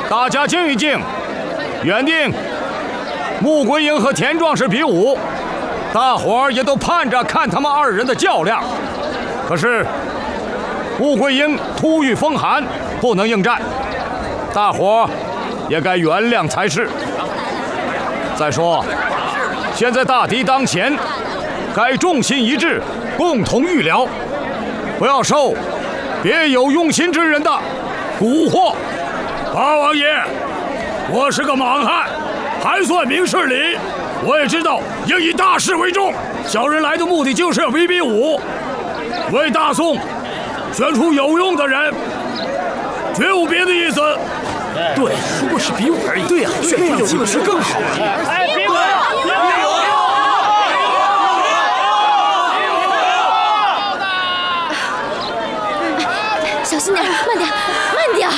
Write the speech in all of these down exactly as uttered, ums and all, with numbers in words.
大家静一静。原定穆桂英和田壮士比武，大伙儿也都盼着看他们二人的较量。可是穆桂英突遇风寒，不能应战，大伙儿也该原谅才是。再说，现在大敌当前，该众心一致，共同预疗，不要受别有用心之人的蛊惑。 八王爷，我是个莽汉，还算明事理。我也知道应以大事为重，小人来的目的就是要比比武，为大宋选出有用的人，绝无别的意思。 对，不过是比武而已。对呀、啊，选出有用的是更好。 哎，比武！比武！ 小心点，慢点，慢点。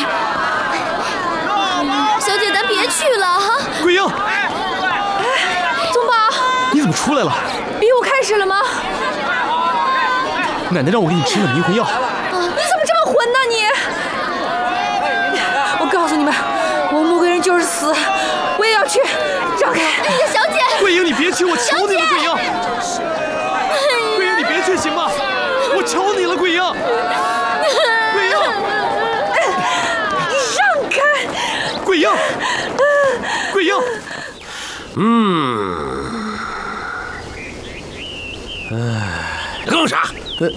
小姐，咱别去了哈。 桂英， 宗宝， 你怎么出来了？ 比武开始了吗？ 奶奶让我给你吃了迷魂药。 啊，你怎么这么混呢你？我告诉你们，我穆桂英就是死，我也要去。让开！哎呀，小姐！ 桂英，你别去，我求你了，桂英。桂英，你别去行吗？我求你了，桂英。桂英， 让开！ 桂英，桂英。 嗯，哎，干啥？呃，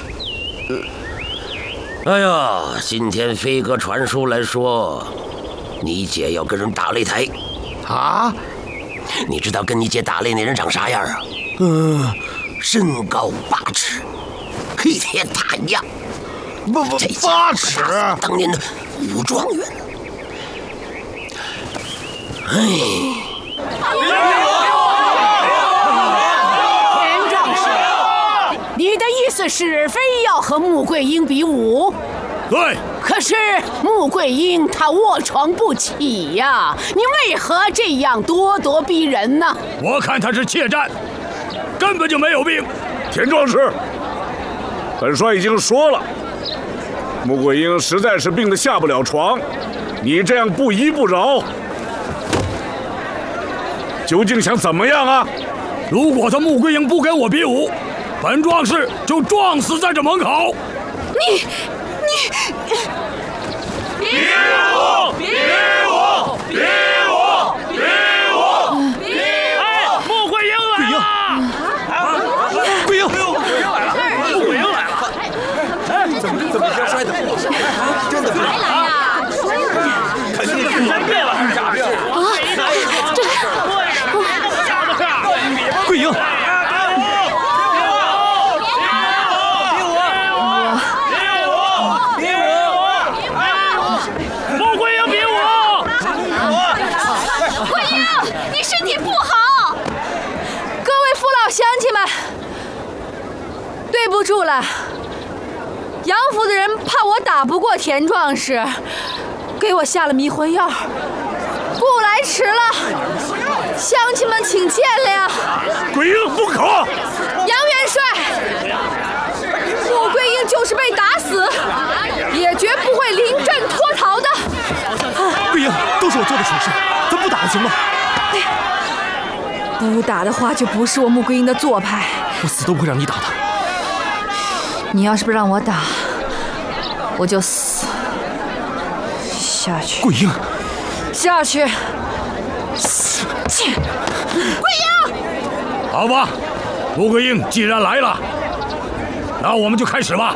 呃，哎呀，今天飞哥传书来说，你姐要跟人打擂台。 啊？ 你知道跟你姐打擂那人长啥样啊？ 嗯、呃， 身高八尺，黑铁大一样。 不不，八尺， 当年的武状元。哎。 田壮士，你的意思是非要和穆桂英比武？ 对。 可是穆桂英她卧床不起呀，你为何这样咄咄逼人呢？ 我看他是怯战，根本就没有病。田壮士， 本帅已经说了，穆桂英实在是病得下不了床，你这样不依不饶，究竟想怎么样啊？ 如果他穆桂英不跟我比武，本壮士就撞死在这门口。 你你比武！比武！比武！比武！比武！ 哎，穆桂英来了！ 桂英， 穆桂英来了！穆桂英来了！ 哎，怎么怎么摔摔的？真的来了呀！ 肯定是真病了还是假病？ 啊，这桂英。 乡亲们，对不住了，杨府的人怕我打不过田壮士，给我下了迷魂药，不来迟了，乡亲们请见谅。 桂英不可！ 杨元帅，穆桂英就是被打死，也绝不会临阵脱逃的。 桂英，都是我做的蠢事，咱不打了行吗？ 不打的话，就不是我穆桂英的做派。 我死都不会让你打的。 你要是不让我打，我就死。下去。 桂英， 下去。 桂英，好吧，穆桂英既然来了，那我们就开始吧。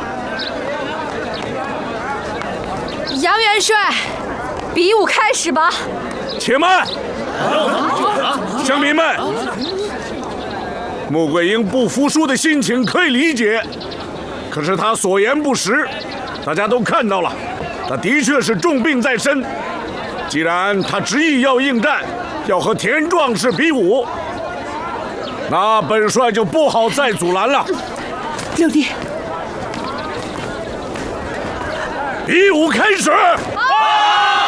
杨元帅，比武开始吧。 且慢。乡民们，穆桂英不服输的心情可以理解，可是她所言不实，大家都看到了，她的确是重病在身。既然她执意要应战，要和田壮士比武，那本帅就不好再阻拦了。 六弟， 比武开始。